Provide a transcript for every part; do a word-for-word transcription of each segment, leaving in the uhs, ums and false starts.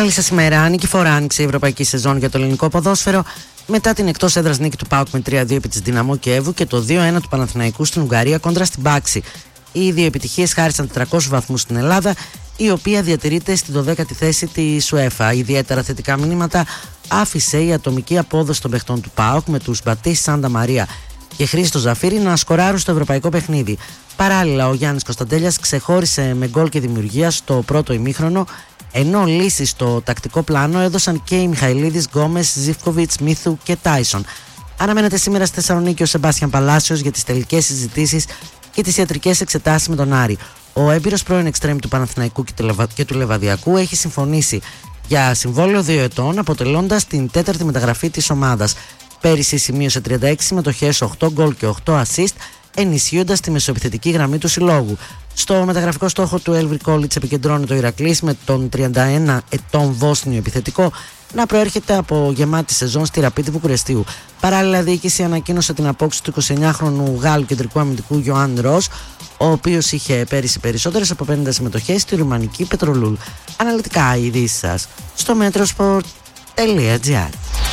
Καλή σας ημέρα. Νικηφόρα άνοιξε η ευρωπαϊκή σεζόν για το ελληνικό ποδόσφαιρο μετά την εκτός έδρας νίκη του ΠΑΟΚ με τρία δύο επί της Δυναμό Κιέβου και το δύο ένα του Παναθηναϊκού στην Ουγγαρία κόντρα στην Πάξη. Οι δύο επιτυχίες χάρισαν τετρακόσιους βαθμούς στην Ελλάδα, η οποία διατηρείται στην δωδέκατη θέση της UEFA. Ιδιαίτερα θετικά μηνύματα άφησε η ατομική απόδοση των παιχτών του ΠΑΟΚ, με τους Μπατίστη Σάντα Μαρία και Χρήστο Ζαφύρη να σκοράρουν στο ευρωπαϊκό παιχνίδι. Παράλληλα, ο Γιάννης Κωνσταντέλιας ξεχώρισε με γκολ και δημιουργία στο πρώτο ημίχρονο, ενώ λύσεις στο τακτικό πλάνο έδωσαν και οι Μιχαηλίδης, Γκόμες, Ζίβκοβιτς, Μίθου και Τάισον. Αναμένεται σήμερα στη Θεσσαλονίκη ο Σεμπάστιαν Παλάσιος για τις τελικές συζητήσεις και τις ιατρικές εξετάσεις με τον Άρη. Ο έμπειρος πρώην εξτρέμ του Παναθηναϊκού και του Λεβαδιακού έχει συμφωνήσει για συμβόλαιο δύο ετών, αποτελώντας την τέταρτη μεταγραφή της ομάδας. Πέρυσι σημείωσε τριάντα έξι συμμετοχές, οκτώ γκολ και οκτώ assist, ενισχύοντας τη μεσοεπιθετική γραμμή του συλλόγου. Στο μεταγραφικό στόχο του Έλβι Κόλιτς επικεντρώνεται ο Ηρακλής, με τον τριάντα ένα ετών Βόσνιο επιθετικό να προέρχεται από γεμάτη σεζόν στη Ραπίτη Βουκουρεστίου. Παράλληλα, η διοίκηση ανακοίνωσε την απόκτηση του εικοσιεννιάχρονου Γάλλου κεντρικού αμυντικού Ιωάνν Ρος, ο οποίος είχε πέρυσι περισσότερες από πενήντα συμμετοχές στη ρουμανική Πετρολούλ. Αναλυτικά οι ειδήσεις σας στο metrosport τελεία gr.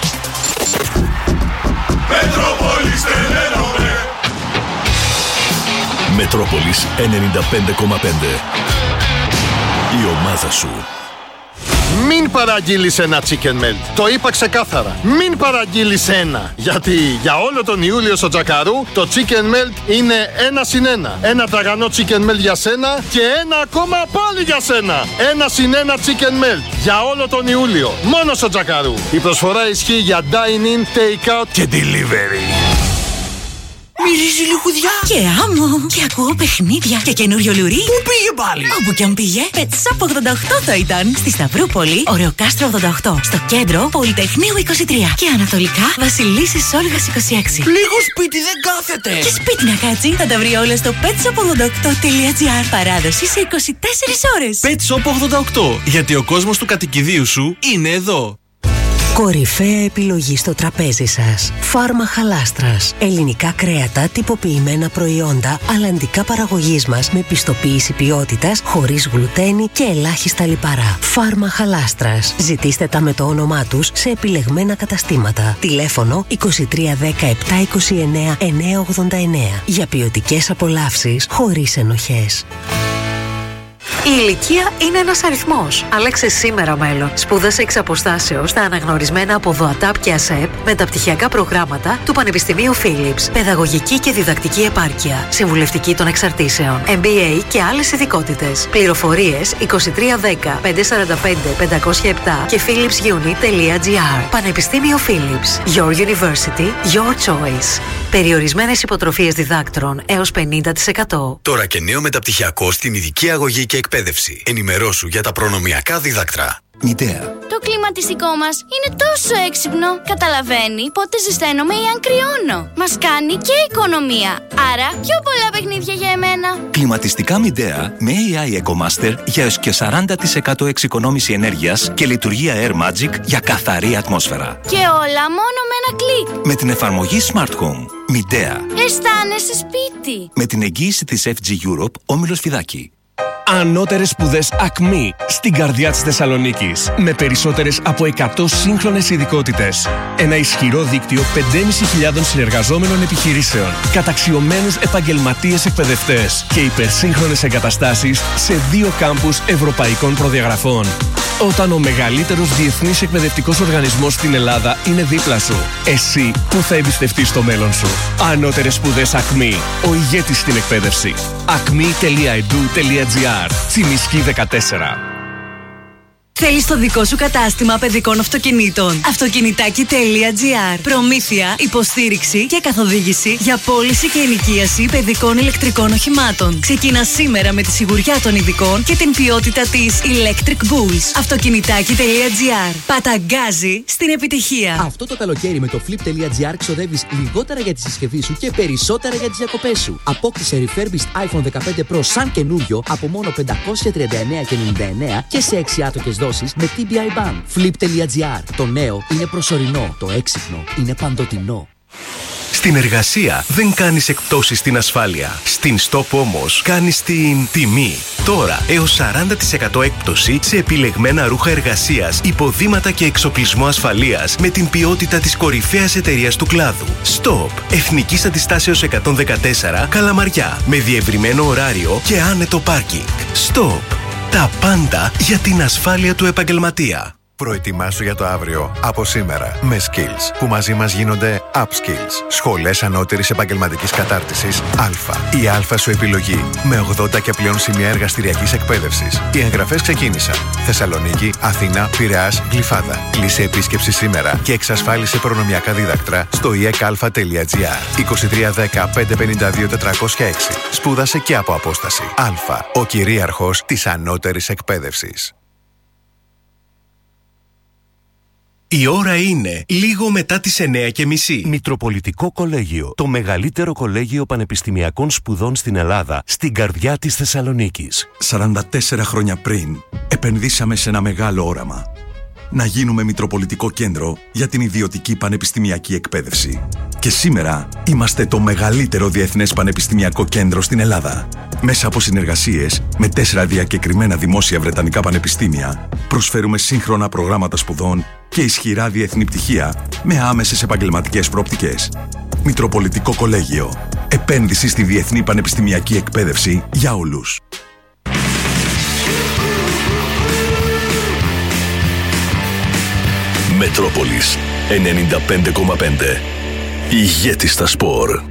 Μετρόπολης ενενήντα πέντε κόμμα πέντε. Η ομάδα σου. Μην παραγγείλεις ένα chicken melt. Το είπα ξεκάθαρα. Μην παραγγείλεις ένα. Γιατί για όλο τον Ιούλιο στο Τζακαρού το chicken melt είναι ένα συν ένα. Ένα τραγανό chicken melt για σένα και ένα ακόμα πάλι για σένα. Ένα συν ένα chicken melt για όλο τον Ιούλιο. Μόνο στο Τζακαρού. Η προσφορά ισχύει για dine-in, take-out και delivery. Μυρίζει λιχουδιά και άμμο και ακούω παιχνίδια και καινούριο λουρί. Πού πήγε πάλι? Όπου κι αν πήγε, Pet Shop ογδόντα οκτώ θα ήταν. Στη Σταυρούπολη, Ωρεοκάστρο ογδόντα οκτώ. Στο κέντρο, Πολυτεχνείου είκοσι τρία. Και ανατολικά, Βασιλίσσης Όλγας είκοσι έξι. Λίγο σπίτι δεν κάθεται. Και σπίτι να κάτσει, θα τα βρει όλα στο πετ σοπ ογδόντα οκτώ τελεία gr. Παράδοση σε είκοσι τέσσερις ώρες. Pet Shop ογδόντα οκτώ, γιατί ο κόσμος του κατοικιδίου σου είναι εδώ. Κορυφαία επιλογή στο τραπέζι σας. Φάρμα Χαλάστρας. Ελληνικά κρέατα, τυποποιημένα προϊόντα, αλλαντικά παραγωγής μας με πιστοποίηση ποιότητας, χωρίς γλουτένι και ελάχιστα λιπαρά. Φάρμα Χαλάστρας. Ζητήστε τα με το όνομά τους σε επιλεγμένα καταστήματα. Τηλέφωνο είκοσι τρία δέκα επτά είκοσι εννέα εννιακόσια ογδόντα εννέα. Για ποιοτικές απολαύσεις χωρίς ενοχές. Η ηλικία είναι ένας αριθμός. Άλλαξε σήμερα μέλλον. Σπούδασε εξ αποστάσεως στα αναγνωρισμένα από ΔΟΑΤΑΠ και ΑΣΕΠ μεταπτυχιακά προγράμματα του Πανεπιστημίου Philips. Παιδαγωγική και διδακτική επάρκεια. Συμβουλευτική των εξαρτήσεων. εμ μπι έι και άλλες ειδικότητες. Πληροφορίες είκοσι τρία δέκα πεντακόσια σαράντα πέντε πεντακόσια επτά και philips uni τελεία gr. Πανεπιστήμιο Philips. Your University, your choice. Περιορισμένες υποτροφίες διδάκτρων έως πενήντα τοις εκατό. Τώρα και νέο μεταπτυχιακό στην ειδική αγωγή και εκπαίδευση. Ενημερώσου για τα προνομιακά δίδακτρα. Μητέα. Το κλιματιστικό μας είναι τόσο έξυπνο. Καταλαβαίνει πότε ζεσταίνομαι ή αν κρυώνω. Μας κάνει και οικονομία. Άρα πιο πολλά παιχνίδια για εμένα. Κλιματιστικά Μητέα με έι άι EcoMaster για έως και σαράντα τοις εκατό εξοικονόμηση ενέργειας και λειτουργία Air Magic για καθαρή ατμόσφαιρα. Και όλα μόνο με ένα κλικ. Με την εφαρμογή Smart Home. Μητέα. Αισθάνεσαι σπίτι. Με την εγγύηση της εφ τζι Europe, Όμιλος Φιδάκη. Ανώτερες σπουδές Ακμή στην καρδιά της Θεσσαλονίκης. Με περισσότερες από εκατό σύγχρονες ειδικότητες. Ένα ισχυρό δίκτυο πεντέμισι χιλιάδων συνεργαζόμενων επιχειρήσεων. Καταξιωμένους επαγγελματίες εκπαιδευτές. Και υπερσύγχρονες εγκαταστάσεις σε δύο κάμπους ευρωπαϊκών προδιαγραφών. Όταν ο μεγαλύτερος διεθνής εκπαιδευτικός οργανισμός στην Ελλάδα είναι δίπλα σου, εσύ που θα εμπιστευτείς το μέλλον σου. Ανώτερες σπουδές Ακμή. Ο ηγέτης στην εκπαίδευση. ακμή τελεία ι ντι ου τελεία gr. Τσιμισκή δεκατέσσερα. Θέλεις το δικό σου κατάστημα παιδικών αυτοκινήτων. Αυτοκινητάκι τελεία gr. Προμήθεια, υποστήριξη και καθοδήγηση για πώληση και ενοικίαση παιδικών ηλεκτρικών οχημάτων. Ξεκινά σήμερα με τη σιγουριά των ειδικών και την ποιότητα της Electric Bulls. Αυτοκινητάκι τελεία gr. Παταγκάζει στην επιτυχία. Αυτό το καλοκαίρι με το flip τελεία gr ξοδεύεις λιγότερα για τη συσκευή σου και περισσότερα για τις διακοπές σου. Απόκτησε refurbished άιφον δεκαπέντε Pro σαν καινούριο από μόνο πεντακόσια τριάντα εννέα και ενενήντα εννέα και σε έξι άτοκες δόσεις με τι μπι άι Bank. flip τελεία gr. Το νέο είναι προσωρινό. Το έξυπνο είναι παντοτινό. Στην εργασία δεν κάνεις εκπτώσεις στην ασφάλεια. Στην Stop όμως κάνεις την τιμή. Τώρα έως σαράντα τοις εκατό έκπτωση σε επιλεγμένα ρούχα εργασίας, υποδήματα και εξοπλισμό ασφαλείας με την ποιότητα της κορυφαίας εταιρείας του κλάδου. Stop. Εθνικής Αντιστάσεως εκατόν δεκατέσσερα, Καλαμαριά. Με διευρυμένο ωράριο και άνετο πάρκινγκ. Stop. Τα πάντα για την ασφάλεια του επαγγελματία. Προετοιμάσου για το αύριο από σήμερα με Skills, που μαζί μας γίνονται Upskills. Σχολές ανώτερης επαγγελματικής κατάρτισης Α. Η Α σου επιλογή με ογδόντα και πλέον σημεία εργαστηριακής εκπαίδευσης. Οι εγγραφές ξεκίνησαν. Θεσσαλονίκη, Αθήνα, Πειραιάς, Γλυφάδα. Κλείσε επίσκεψη σήμερα και εξασφάλισε προνομιακά δίδακτρα στο ι εκ α τελεία τζι άρ. είκοσι τρία δέκα πεντακόσια πενήντα δύο τετρακόσια έξι. Σπούδασε και από απόσταση. Α. Ο κυρίαρχος της ανώτερης εκπαίδευσης. Η ώρα είναι λίγο μετά τις εννέα και μισή. Μητροπολιτικό Κολέγιο. Το μεγαλύτερο κολέγιο πανεπιστημιακών σπουδών στην Ελλάδα, στην καρδιά της Θεσσαλονίκης. σαράντα τέσσερα χρόνια πριν, επενδύσαμε σε ένα μεγάλο όραμα. Να γίνουμε Μητροπολιτικό Κέντρο για την ιδιωτική πανεπιστημιακή εκπαίδευση. Και σήμερα είμαστε το μεγαλύτερο διεθνές πανεπιστημιακό κέντρο στην Ελλάδα. Μέσα από συνεργασίες με τέσσερα διακεκριμένα δημόσια βρετανικά πανεπιστήμια, προσφέρουμε σύγχρονα προγράμματα σπουδών και ισχυρά διεθνή πτυχία με άμεσες επαγγελματικές προοπτικές. Μητροπολιτικό Κολέγιο. Επένδυση στη διεθνή πανεπιστημιακή εκπαίδευση για όλους. Μετρόπολης ενενήντα πέντε κόμμα πέντε. Ηγέτη στα σπορ.